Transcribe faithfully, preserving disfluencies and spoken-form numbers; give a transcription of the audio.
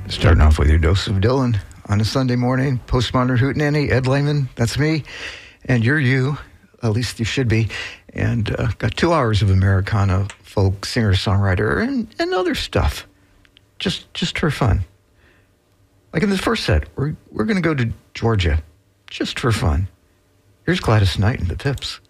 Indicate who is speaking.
Speaker 1: Starting off with your dose of Dylan on a Sunday morning. Postmodern hootenanny, Ed Lehman, that's me. And you're you, at least you should be. And uh, got two hours of Americana, folk, singer-songwriter, and, and other stuff. Just just for fun. Like in the first set, we're, we're going to go to Georgia, just for fun. Here's Gladys Knight and the Pips.